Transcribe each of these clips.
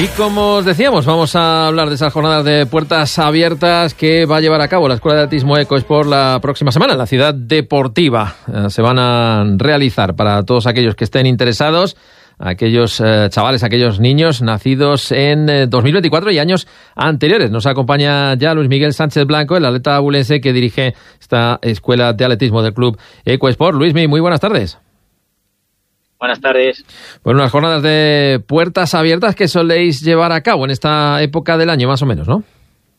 Y como os decíamos, vamos a hablar de esas jornadas de puertas abiertas que va a llevar a cabo la Escuela de Atletismo EcoSport la próxima semana en la ciudad deportiva. Se van a realizar para todos aquellos que estén interesados, aquellos chavales, aquellos niños nacidos en 2024 y años anteriores. Nos acompaña ya Luis Miguel Sánchez Blanco, el atleta abulense que dirige esta Escuela de Atletismo del Club EcoSport. Luismi, muy buenas tardes. Buenas tardes. Bueno, unas jornadas de puertas abiertas que soléis llevar a cabo en esta época del año, más o menos, ¿no?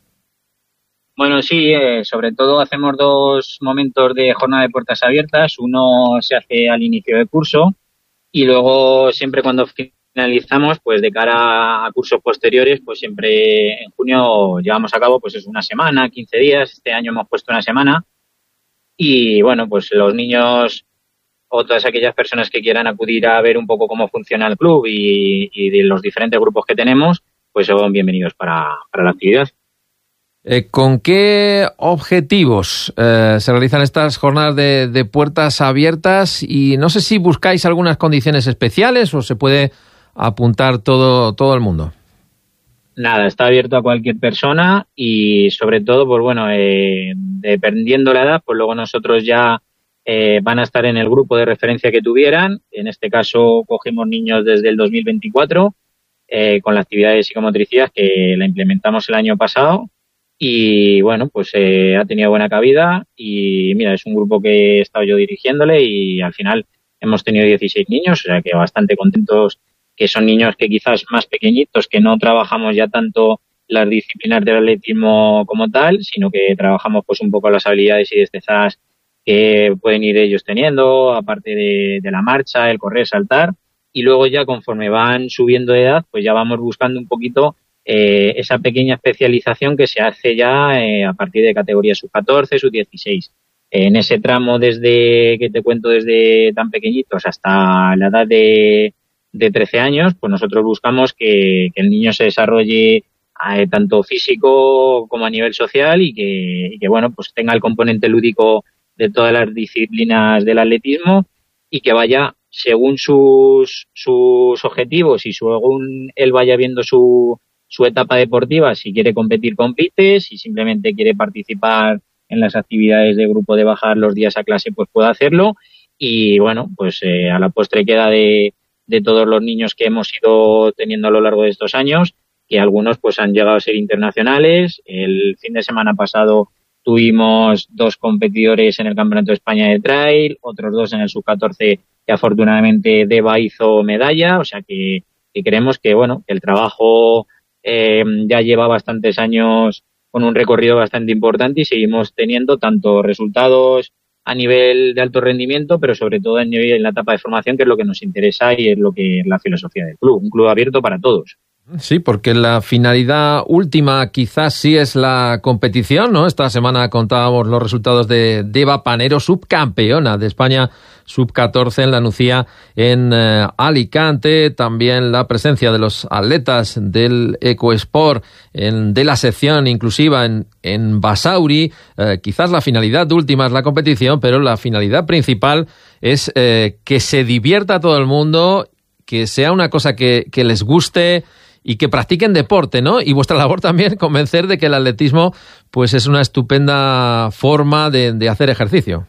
Bueno, sí, sobre todo hacemos dos momentos de jornada de puertas abiertas. Uno se hace al inicio de curso y luego siempre cuando finalizamos, pues de cara a cursos posteriores, pues siempre en junio llevamos a cabo, pues es una semana, 15 días. Este año hemos puesto una semana y bueno, pues los niños o todas aquellas personas que quieran acudir a ver un poco cómo funciona el club y de los diferentes grupos que tenemos, pues son bienvenidos para la actividad. ¿Con qué objetivos se realizan estas jornadas de puertas abiertas? Y no sé si buscáis algunas condiciones especiales o se puede apuntar todo el mundo. Nada, está abierto a cualquier persona y sobre todo, pues bueno, dependiendo la edad, pues luego nosotros ya van a estar en el grupo de referencia que tuvieran. En este caso cogemos niños desde el 2024 con la actividad de psicomotricidad que la implementamos el año pasado y bueno, pues ha tenido buena cabida y mira, es un grupo que he estado yo dirigiéndole y al final hemos tenido 16 niños, o sea que bastante contentos, que son niños que quizás más pequeñitos, que no trabajamos ya tanto las disciplinas del atletismo como tal, sino que trabajamos pues un poco las habilidades y destrezas que pueden ir ellos teniendo, aparte de la marcha, el correr, saltar, y luego ya conforme van subiendo de edad, pues ya vamos buscando un poquito esa pequeña especialización que se hace ya a partir de categoría sub-14, sub-16. En ese tramo desde que te cuento desde tan pequeñitos hasta la edad de 13 años, pues nosotros buscamos que el niño se desarrolle tanto físico como a nivel social y que bueno, pues tenga el componente lúdico de todas las disciplinas del atletismo y que vaya según sus objetivos y según él vaya viendo su etapa deportiva. Si quiere competir, compite. Si simplemente quiere participar en las actividades de grupo de bajar los días a clase, pues puede hacerlo. Y bueno, pues a la postre queda de todos los niños que hemos ido teniendo a lo largo de estos años, que algunos pues han llegado a ser internacionales. El fin de semana pasado tuvimos 2 competidores en el Campeonato de España de Trail, otros 2 en el Sub-14 que afortunadamente Deva hizo medalla, o sea que creemos que bueno, que el trabajo ya lleva bastantes años con un recorrido bastante importante y seguimos teniendo tanto resultados a nivel de alto rendimiento, pero sobre todo en la etapa de formación, que es lo que nos interesa y es lo que es la filosofía del club, un club abierto para todos. Sí, porque la finalidad última quizás sí es la competición, ¿no? Esta semana contábamos los resultados de Deva Panero, subcampeona de España sub-14 en la Nucía en Alicante. También la presencia de los atletas del EcoSport de la sección inclusiva en Basauri. Quizás la finalidad última es la competición, pero la finalidad principal es que se divierta todo el mundo, que sea una cosa que les guste y que practiquen deporte, ¿no? Y vuestra labor también convencer de que el atletismo pues es una estupenda forma de hacer ejercicio.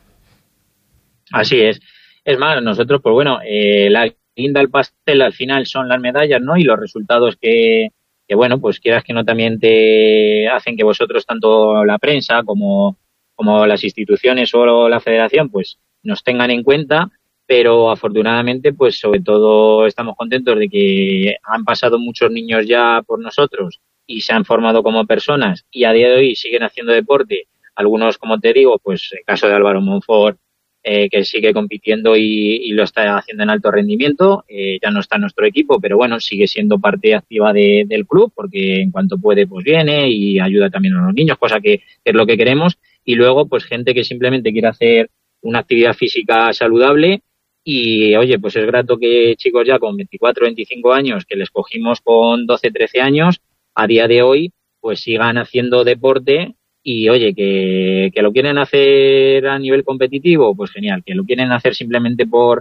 Así es. Es más, nosotros, pues bueno, la guinda del pastel al final son las medallas, ¿no? Y los resultados que bueno, pues quieras que no también te hacen que vosotros, tanto la prensa como las instituciones o la federación, pues nos tengan en cuenta. Pero afortunadamente, pues sobre todo estamos contentos de que han pasado muchos niños ya por nosotros y se han formado como personas y a día de hoy siguen haciendo deporte. Algunos, como te digo, pues el caso de Álvaro Monfort, que sigue compitiendo y lo está haciendo en alto rendimiento, ya no está en nuestro equipo, pero bueno, sigue siendo parte activa del club porque en cuanto puede pues viene y ayuda también a los niños, cosa que es lo que queremos. Y luego pues gente que simplemente quiere hacer una actividad física saludable. Y oye, pues es grato que chicos ya con 24, 25 años, que les cogimos con 12, 13 años, a día de hoy, pues sigan haciendo deporte y oye, que lo quieren hacer a nivel competitivo, pues genial, que lo quieren hacer simplemente por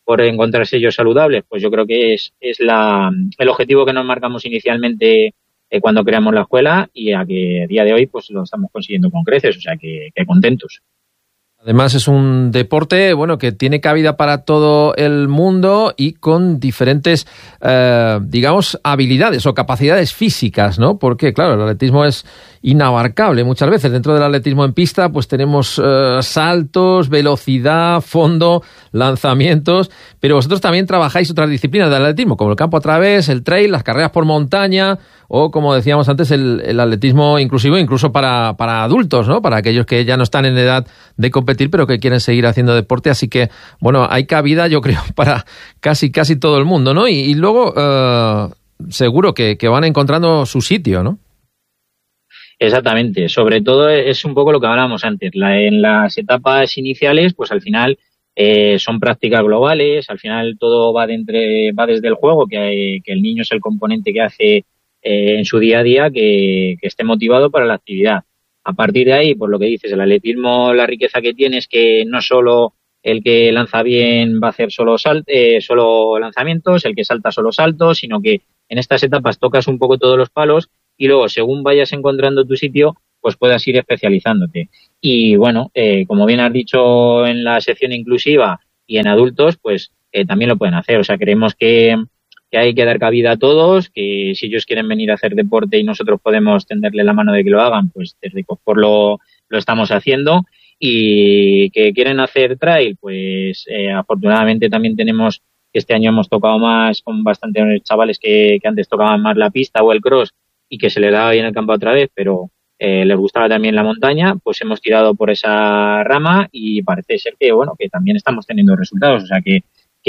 por encontrarse ellos saludables, pues yo creo que es el objetivo que nos marcamos inicialmente cuando creamos la escuela, y a que a día de hoy pues lo estamos consiguiendo con creces, o sea que contentos. Además es un deporte, bueno, que tiene cabida para todo el mundo y con diferentes, digamos, habilidades o capacidades físicas, ¿no? Porque, claro, el atletismo es inabarcable muchas veces. Dentro del atletismo en pista, pues tenemos saltos, velocidad, fondo, lanzamientos, pero vosotros también trabajáis otras disciplinas del atletismo, como el campo a través, el trail, las carreras por montaña, o como decíamos antes, el atletismo inclusivo, incluso para adultos, ¿no? Para aquellos que ya no están en edad de competir, pero que quieren seguir haciendo deporte. Así que, bueno, hay cabida, yo creo, para casi todo el mundo, ¿no? Y luego, seguro que van encontrando su sitio, ¿no? Exactamente. Sobre todo es un poco lo que hablábamos antes. En las etapas iniciales, pues al final son prácticas globales. Al final todo va desde el juego, que el niño es el componente que hace en su día a día que esté motivado para la actividad. A partir de ahí, por lo que dices, el atletismo, la riqueza que tiene es que no solo el que lanza bien va a hacer solo lanzamientos, el que salta solo saltos, sino que en estas etapas tocas un poco todos los palos y luego, según vayas encontrando tu sitio, pues puedas ir especializándote. Y bueno, como bien has dicho en la sección inclusiva y en adultos, pues también lo pueden hacer. O sea, creemos que hay que dar cabida a todos, que si ellos quieren venir a hacer deporte y nosotros podemos tenderle la mano de que lo hagan, pues desde COSPOR lo estamos haciendo. Y que quieren hacer trail, pues afortunadamente también tenemos, este año hemos tocado más con bastantes chavales que antes tocaban más la pista o el cross y que se les daba bien el campo otra vez, pero les gustaba también la montaña, pues hemos tirado por esa rama y parece ser que, bueno, que también estamos teniendo resultados. O sea que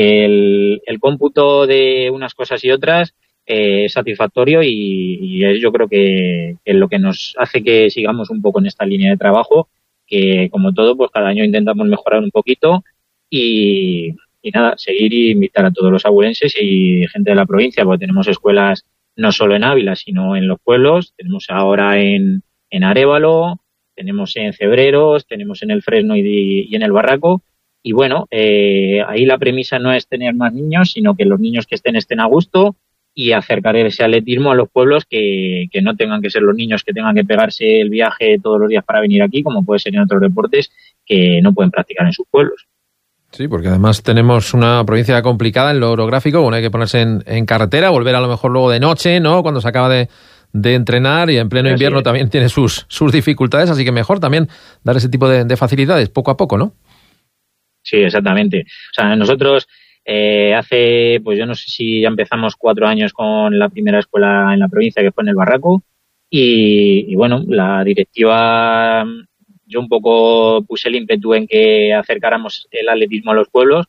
el cómputo de unas cosas y otras es satisfactorio y es, yo creo que lo que nos hace que sigamos un poco en esta línea de trabajo, que como todo, pues cada año intentamos mejorar un poquito y nada, seguir y invitar a todos los abulenses y gente de la provincia, porque tenemos escuelas no solo en Ávila, sino en los pueblos. Tenemos ahora en Arévalo, tenemos en Cebreros, tenemos en el Fresno y en el Barraco. Y bueno, ahí la premisa no es tener más niños, sino que los niños que estén a gusto y acercar ese atletismo a los pueblos, que no tengan que ser los niños que tengan que pegarse el viaje todos los días para venir aquí, como puede ser en otros deportes que no pueden practicar en sus pueblos. Sí, porque además tenemos una provincia complicada en lo orográfico. Bueno, hay que ponerse en carretera, volver a lo mejor luego de noche, ¿no? Cuando se acaba de entrenar, y en pleno invierno también tiene sus dificultades, así que mejor también dar ese tipo de facilidades poco a poco, ¿no? Sí, exactamente. O sea, nosotros hace, pues yo no sé si ya empezamos 4 años con la primera escuela en la provincia, que fue en el Barraco, y bueno, la directiva, yo un poco puse el ímpetu en que acercáramos el atletismo a los pueblos,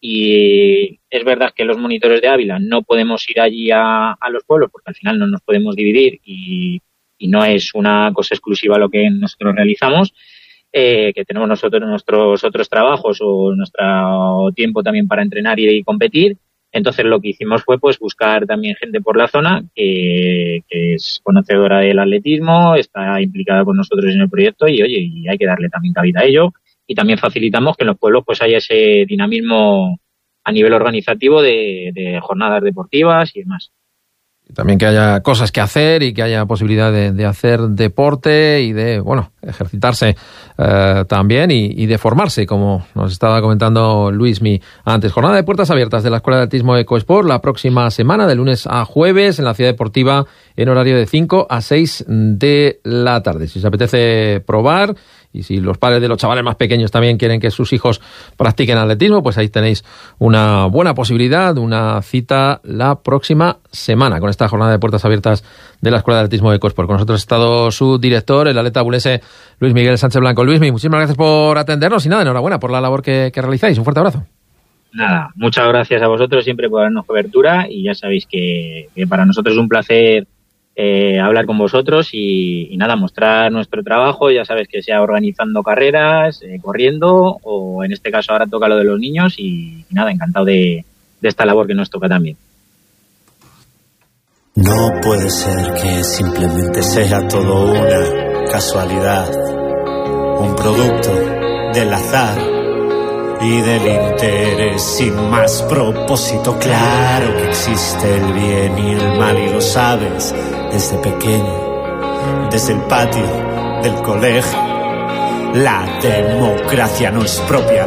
y es verdad que los monitores de Ávila no podemos ir allí a los pueblos porque al final no nos podemos dividir y no es una cosa exclusiva lo que nosotros realizamos, que tenemos nosotros nuestros otros trabajos o nuestro tiempo también para entrenar y competir. Entonces lo que hicimos fue pues buscar también gente por la zona que es conocedora del atletismo, está implicada con nosotros en el proyecto y oye, y hay que darle también cabida a ello, y también facilitamos que en los pueblos pues haya ese dinamismo a nivel organizativo de jornadas deportivas y demás. Y también que haya cosas que hacer y que haya posibilidad de hacer deporte y de, bueno, ejercitarse también y de formarse, como nos estaba comentando Luismi antes. Jornada de puertas abiertas de la Escuela de Atletismo EcoSport la próxima semana, de lunes a jueves, en la Ciudad Deportiva, en horario de 5 a 6 de la tarde. Si os apetece probar, y si los padres de los chavales más pequeños también quieren que sus hijos practiquen atletismo, pues ahí tenéis una buena posibilidad, una cita la próxima semana con esta jornada de puertas abiertas de la Escuela de Atletismo de EcoSport. Con nosotros ha estado su director, el atleta abulense Luis Miguel Sánchez Blanco. Luismi, muchísimas gracias por atendernos y nada, enhorabuena por la labor que realizáis. Un fuerte abrazo. Nada, muchas gracias a vosotros siempre por darnos cobertura, y ya sabéis que para nosotros es un placer hablar con vosotros y nada, mostrar nuestro trabajo, ya sabes, que sea organizando carreras, corriendo, o en este caso ahora toca lo de los niños, y nada, encantado de esta labor que nos toca también. No puede ser que simplemente sea todo una casualidad, un producto del azar. y del interés sin más propósito. Claro que existe el bien y el mal y lo sabes desde pequeño, desde el patio del colegio. La democracia no es propia